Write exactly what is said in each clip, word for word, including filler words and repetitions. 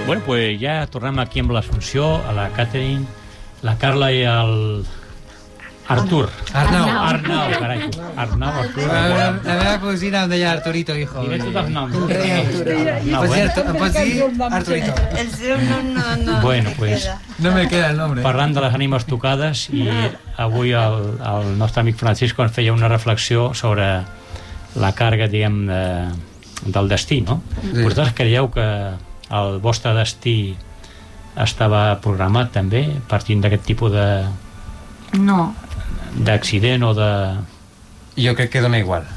Bueno, pues ja tornem aquí amb l'Assumpció, a la Catherine, la Carla i el... Artur. Arnau. Arnau, carai. Arnau, Artur. La, la meva cosina em deia Arturito, hijo. Diré tots els noms. Em pots dir, em pots dir Arturito? El seu nom no, no, Bueno, me pues, queda. No me queda el nombre. Parlant de les ànimes tocades, i avui el, el nostre amic Francisco ens feia una reflexió sobre la càrrega, diguem, de, del destí, no? Sí. Vosaltres creieu que el vostre destí estava programat també, partint d'aquest tipus de... No. d'accident o de... Jo crec que dona igual.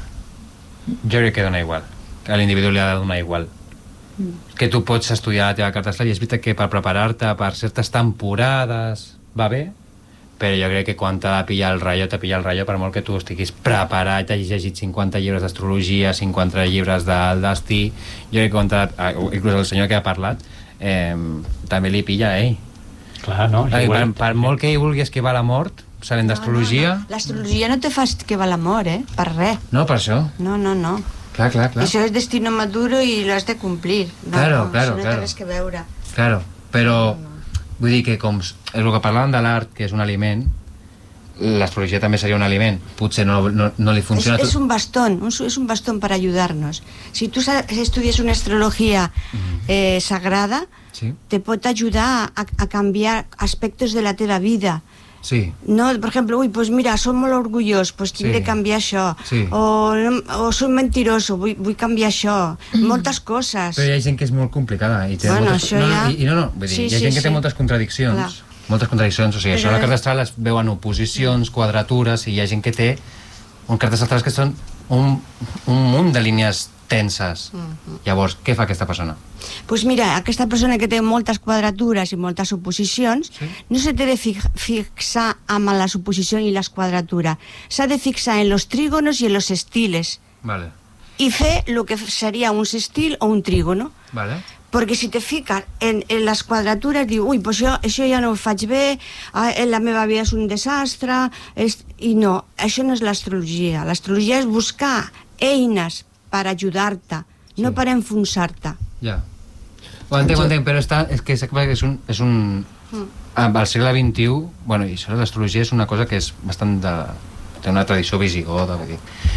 Jo crec que dona igual. A l'individu li ha de donar igual. Mm. Que tu pots estudiar la teva carta astral i és veritat que per preparar-te per certes temporades va bé, però jo crec que quan t'ha de pillar el ratllo, t'ha pillat el ratllo, per molt que tu estiguis preparat, t'hagis llegit cinquanta llibres d'astrologia, cinquanta llibres del destí, jo crec que quan t'ha... Inclús el senyor que ha parlat eh, també li pilla a ell. Clar, no? Ai, per, per molt que ell vulgui esquivar la mort, sabent No, d'astrologia... no, no. L'astrologia no te fa esquivar l'amor, eh? Per res. No, per això. No, no, no. Clar, clar, clar. Això és destino maduro i lo has de complir. No, Claro, no, claro, això no claro. té res que veure. Claro, però vull dir que com és el que parlàvem de l'art, que és un aliment, l'astrologia també seria un aliment. Potser no, no, no li funciona... Es, es un bastón, un, es un bastón para ayudarnos. Si tú sa- estudias una astrología eh, sagrada, Sí, te pot ayudar a, a cambiar aspectos de la teva vida. sí, No, per exemple, ui, pues mira, som molt orgullós, pues tinc Sí. de canviar això. Sí. O, o soc mentiroso, vull, vull canviar això. Moltes coses. però hi ha gent que és molt complicada i té Bueno, moltes... això no, no, ja- i, i no, no, vull dir, Sí, hi ha sí, gent que té sí. moltes contradiccions, Clar. moltes contradiccions, o sigui, Però això a la és- carta astral es veuen oposicions, quadratures, i hi ha gent que té un cartes astrals que són un, un munt de línies tenses. Llavors, què fa aquesta persona? Pues mira, aquesta persona que té moltes quadratures i moltes oposicions, Sí. no se té de fi fixar amb la suposició i les quadratures. S'ha de fixar en los trígonos i en los estiles Vale, i fer el que seria un estil o un trígono. vale. Perquè si te fiques en, en les quadratures, diu, ui, pues jo, això ja no ho faig bé, ah, la meva vida és un desastre, és... i no, això no és l'astrologia. L'astrologia és buscar eines per ajudar-te, no Sí. per enfonsar-te. Ja. Ho entenc, ho entenc, però està, és que és, és un... És un al segle vint-i-u, bueno, i això de l'astrologia és una cosa que és bastant de... té una tradició visigoda, vull dir,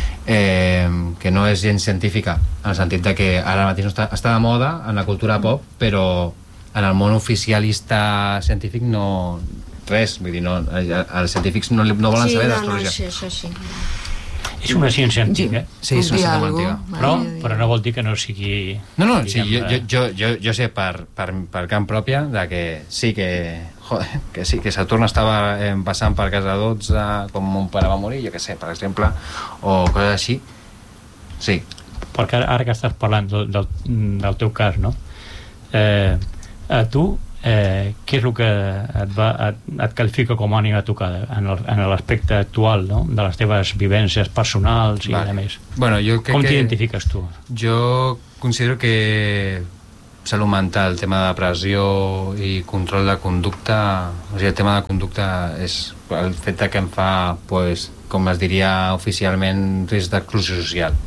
eh, que no és gens científica, en el sentit de que ara mateix no està, està de moda en la cultura pop, però en el món oficialista científic no... res, vull dir, no, els científics no, no volen saber d'astrologia. Sí, això sí. És una ciència antiga, Sí, és una ciència molt antiga. però, però no vol dir que no sigui... No, no, sí, diguem, jo, jo, jo, jo sé per, per, per camp pròpia de que sí que, joder, que sí que Saturn estava eh, passant per casa dotze com mon pare va morir, jo què sé, per exemple, o coses així. Sí. Perquè ara, ara que estàs parlant del, del, del teu cas, no? Eh, a tu, eh, què és el que et, va, et, et qualifica com a ànima tocada en el- en l'aspecte actual, no? De les teves vivències personals i Vale. a més? Bueno, jo crec Com que... t'identifiques tu? Jo considero que salut mental, tema de depressió i control de conducta, o sigui, el tema de conducta és el fet de que em fa, pues, com es diria oficialment, risc d'exclusió social.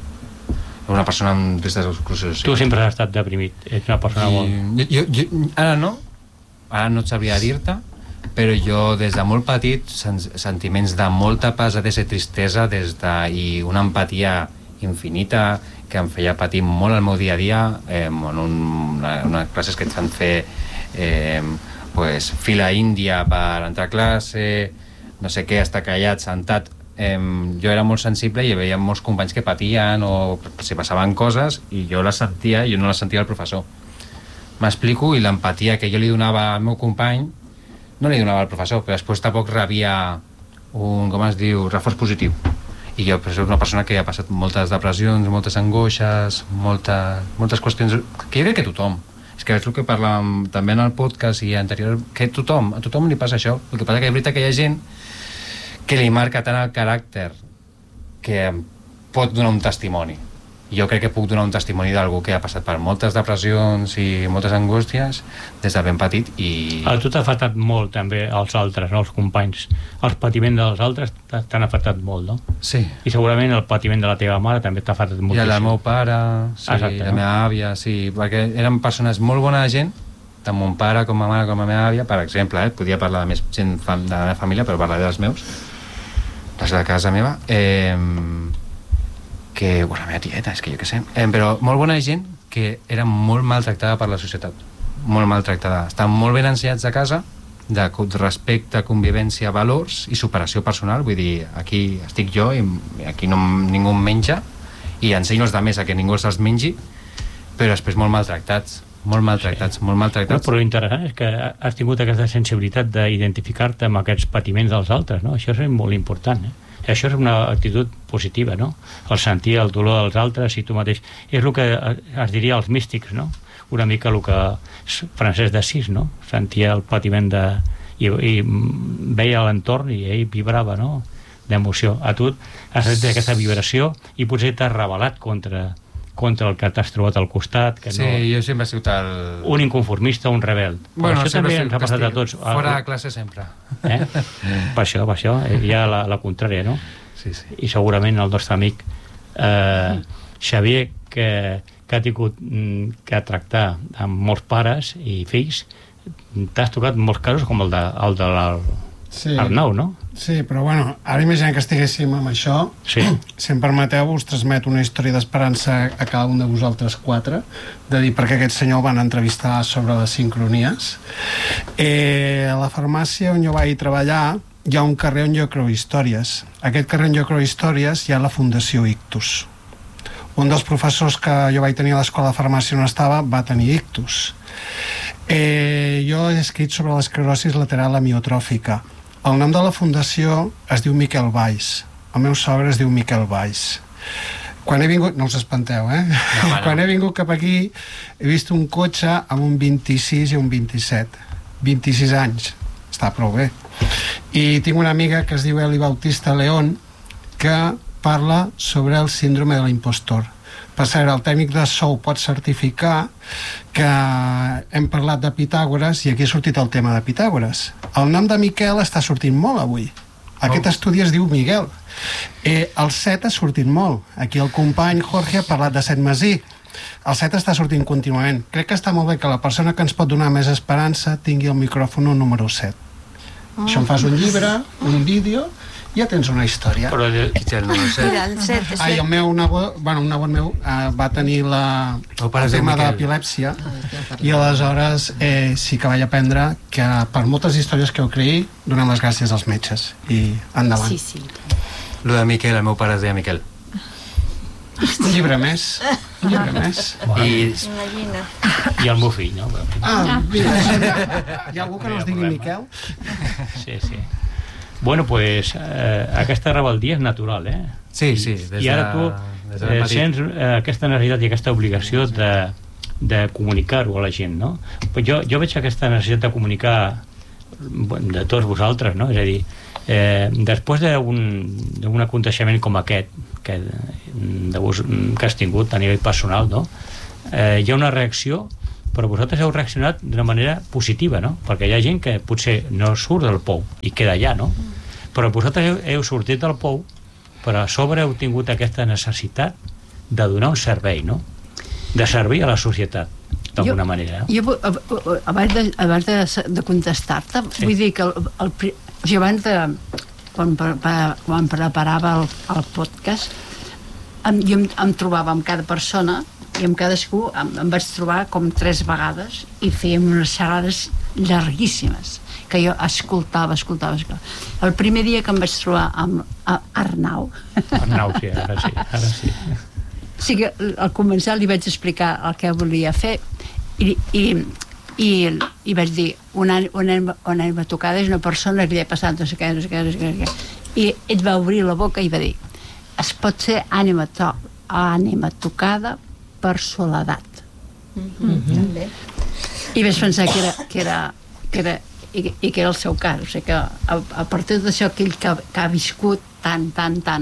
Una persona amb risc d'exclusió social. Tu sempre has estat deprimit, ets una persona molt... I, jo, jo, ara no, ara no et sabria dir-te, però jo des de molt petit sen sentiments de molta pesadesa i tristesa des de, i una empatia infinita que em feia patir molt el meu dia a dia eh, en un, una, unes classes que et fan fer eh, pues, fila índia per entrar a classe, no sé què, estar callat, sentat. Eh, jo era molt sensible i hi havia molts companys que patien o si passaven coses i jo les sentia i jo no les sentia al professor. M'explico, i l'empatia que jo li donava al meu company no li donava al professor, però després tampoc rebia un, com es diu, reforç positiu. I jo soc una persona que ha passat moltes depressions, moltes angoixes, moltes, moltes qüestions que jo crec que tothom, és que és el que parlàvem també en el podcast i anterior, que tothom, a tothom li passa això. El que passa que és veritat que hi ha gent que li marca tant el caràcter que pot donar un testimoni. Jo crec que puc donar un testimoni d'algú que ha passat per moltes depressions i moltes angústies des de ben petit i... A tu t'ha afectat molt també els altres, no? Els companys. Els patiments dels altres t'han afectat molt, no? Sí. I segurament el patiment de la teva mare també t'ha afectat moltíssim. I el del meu pare, sí, Exacte, la no? meva àvia, sí, perquè eren persones molt bona gent, tant mon pare com ma mare com la meva àvia, per exemple, eh? Podia parlar de més gent de la meva família, però parlar dels meus, les de casa meva, eh, que, bueno, la meva tieta, és que jo què sé, eh, però molt bona gent que era molt maltractada per la societat, molt maltractada, estan molt ben ensenyats a casa, de respecte, convivència, valors i superació personal, vull dir, aquí estic jo i aquí no, ningú em menja i ensenyo els altres a que ningú se'ls mengi, però després molt maltractats, molt maltractats, sí. molt maltractats. Però l'interessant és que has tingut aquesta sensibilitat d'identificar-te amb aquests patiments dels altres, no? Això és molt important, eh? Això és una actitud positiva, no? El sentir el dolor dels altres i tu mateix. És el que es diria als místics, no? Una mica el que Francesc d'Assís, no? Sentia el patiment de... I, i veia l'entorn i ell vibrava, no? D'emoció. A tu has sentit aquesta vibració i potser t'has rebel·lat contra, contra el que t'has trobat al costat. Que sí, no... jo sempre he sigut el... Un inconformista, un rebel. Bueno, això també ens ha passat a tots. Fora de classe sempre. Eh? Per això, per això. Hi ha la, la contrària, no? Sí, sí. I segurament el nostre amic eh, Xavier, que que ha tingut que tractar amb molts pares i fills, t'has tocat molts casos com el de, el de l'Arnau, sí. No? Sí, però bueno, ara imaginem que estiguéssim amb això, sí. Si em permeteu us transmeto una història d'esperança a cada un de vosaltres quatre, de dir perquè aquest senyor el van entrevistar sobre les sincronies. Eh, a la farmàcia on jo vaig treballar hi ha un carrer on jo creu històries. Aquest carrer on jo creu històries hi ha la Fundació Ictus. Un dels professors que jo vaig tenir a l'escola de farmàcia on estava va tenir ictus. Eh, jo he escrit sobre l'esclerosi lateral amiotròfica. El nom de la fundació es diu Miquel Valls. El meu sogre es diu Miquel Valls. Quan he vingut, no us espanteu, eh? No, no. Quan he vingut cap aquí he vist un cotxe amb un vint-i-sis i un vint-i-set. vint-i-sis anys. Està prou bé. I tinc una amiga que es diu Eli Bautista León que parla sobre el síndrome de l'impostor. Per cert, el tècnic de so pot certificar que hem parlat de Pitàgores i aquí ha sortit el tema de Pitàgores. El nom de Miquel està sortint molt avui. Aquest oh. estudi es diu Miguel. Eh, el set ha sortit molt. Aquí el company Jorge ha parlat de Set Masí. El set està sortint contínuament. Crec que està molt bé que la persona que ens pot donar més esperança tingui el micròfon un número set. Oh. Això em fas un llibre, un vídeo... ja tens una història. Però el, el número set. Ai, el meu nebot, bueno, un nebot meu uh, va tenir la, el tema de l'epilèpsia i aleshores eh, sí que vaig aprendre que per moltes històries que heu creït donem les gràcies als metges i endavant. Sí, sí. Lo de Miquel, el meu pare es deia Miquel. Un llibre més. Un llibre més. I... I el meu fill, no? Ah, mira, hi ha algú que no es digui Miquel? Sí, sí. Bueno, pues eh, aquesta rebeldia és natural, eh? Sí, sí. Des I ara tu eh, sents eh, aquesta necessitat i aquesta obligació de, de comunicar-ho a la gent, no? Jo, jo veig aquesta necessitat de comunicar de tots vosaltres, no? És a dir, eh, després d'un aconteixement com aquest que, de vos, que has tingut a nivell personal, no? Eh, hi ha una reacció, però vosaltres heu reaccionat d'una manera positiva, no? Perquè hi ha gent que potser no surt del pou i queda allà, no? Però vosaltres heu, heu sortit del pou, però a sobre heu tingut aquesta necessitat de donar un servei, no? De servir a la societat, d'alguna manera. No? Jo, abans de, abans de, de contestar-te, sí. Vull dir que el, el, o sigui, abans de... Quan, quan preparava el, el podcast, em, jo em, em trobava amb cada persona i amb cadascú em, em vaig trobar com tres vegades i fèiem unes xerrades llarguíssimes que jo escoltava, escoltava, escoltava. El primer dia que em vaig trobar amb Arnau Arnau, sí, ara sí, ara sí. Sí que al començar li vaig explicar el que volia fer i, i, i, i vaig dir una, una, una ànima tocada és una persona que li ha passat no sé què, no sé què, no sé què, no sé què. I ell va obrir la boca i va dir es pot ser ànima, to, ànima tocada per soledat. Mm-hmm. I vaig pensar que era, que era, que era i, i que era el seu cas, o sigui que a, a partir d'això que ell que, que ha viscut tant, tant, tant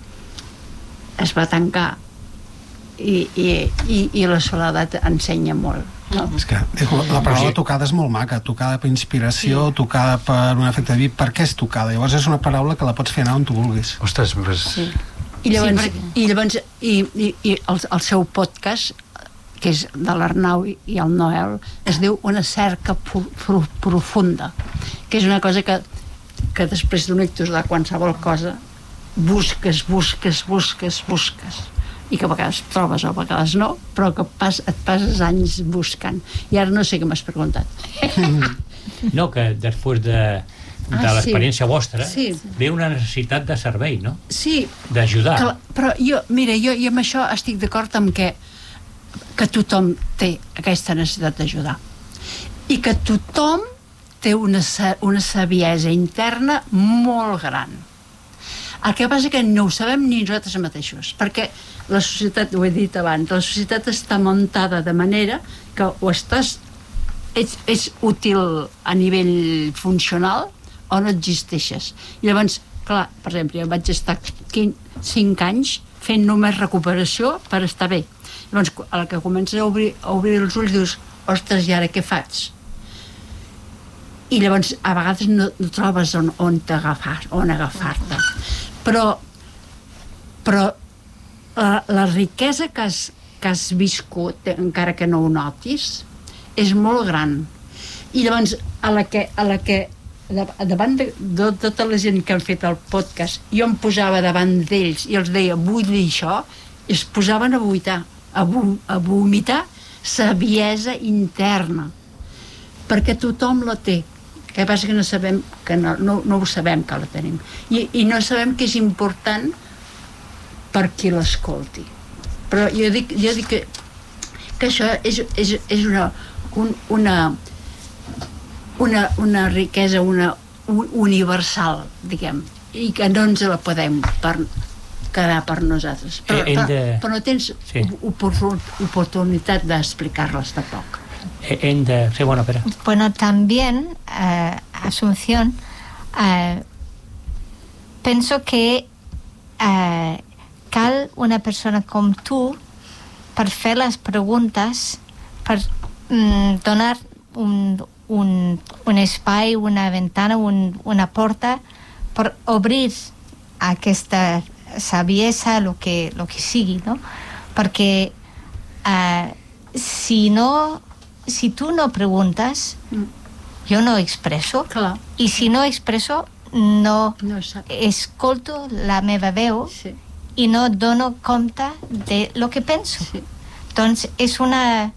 es va tancar i, i, i, i la soledat ensenya molt, no? És que la paraula tocada és molt maca, tocada per inspiració, sí. Tocada per un efecte de vida, per què és tocada? Llavors és una paraula que la pots fer anar on tu vulguis. Ostres, pues... Sí. I llavors, sí, perquè... i, llavors i, i, i el, el seu podcast que és de l'Arnau i el Noel, es diu una cerca pro, pro, profunda, que és una cosa que, que després d'un ictus de qualsevol cosa busques, busques, busques, busques, i que a vegades trobes o a vegades no, però que pas, et passes anys buscant. I ara no sé què m'has preguntat. No, que després de, de Ah, l'experiència sí. vostra Sí. ve una necessitat de servei, no? Sí, D'ajudar. clar, però jo, mira, jo, jo amb això estic d'acord amb que que tothom té aquesta necessitat d'ajudar i que tothom té una, sa- una saviesa interna molt gran. El que passa que no ho sabem ni nosaltres mateixos, perquè la societat, ho he dit abans, la societat està muntada de manera que o estàs ets, ets útil a nivell funcional o no existeixes. I llavors, clar, per exemple, jo vaig estar cinc anys fent només recuperació per estar bé. Llavors, a la que comences a obrir, a obrir els ulls, dius, ostres, i ara què faig? I llavors, a vegades no, no trobes on, on t'agafar, on agafar-te. Però, però la, la riquesa que has, que has viscut, encara que no ho notis, és molt gran. I llavors, a la que, a la que davant de, de tota la gent que han fet el podcast, jo em posava davant d'ells i els deia, vull dir això, i es posaven a vomitar, a, vo, a vomitar saviesa interna, perquè tothom la té. El que passa que no sabem, que no, no, no ho sabem que la tenim. I, i no sabem que és important per qui l'escolti. Però jo dic, jo dic que, que això és, és, és una, un, una, una, una riquesa una, un, universal, diguem, i que no ens la podem per, quedar per nosaltres. Però, Hem de... però, però no tens Sí. oportun, oportunitat d'explicar-les tampoc. Hem de... Sí, bueno, espera. Bueno, también, eh, Asunción, eh, penso que eh, cal una persona com tu per fer les preguntes, per mm, donar un, un, un espai, una ventana, un, una porta, per obrir aquesta saviesa, lo que, lo que sigui, no? Perquè eh, si no... si tu no preguntes, Mm. jo no expresso, Clar. i si no expresso, no No sap. escolto la meva veu Sí, i no dono compte de lo que penso. sí. Doncs és una...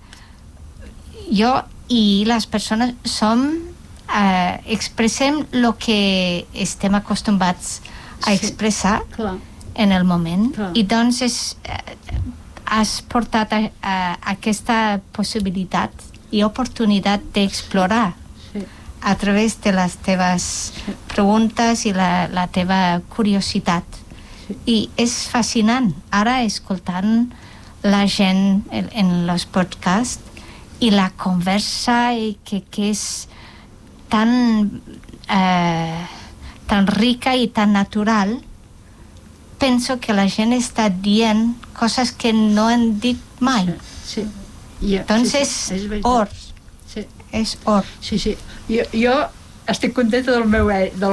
Jo i les persones som... Eh, expressem lo que estem acostumats a Sí. expressar Clar. en el moment. Clar. I doncs és, eh, has portat a, a aquesta possibilitat i oportunitat d'explorar Sí. a través de les teves preguntes i la, la teva curiositat. Sí. I és fascinant ara escoltant la gent en, en els podcasts i la conversa i que, que és tan eh, tan rica i tan natural. Penso que la gent està dient coses que no han dit mai. Sí. I, Doncs sí, és sí, és veritat. or, Sí, és or. sí, sí. Jo, jo estic contenta del meu, del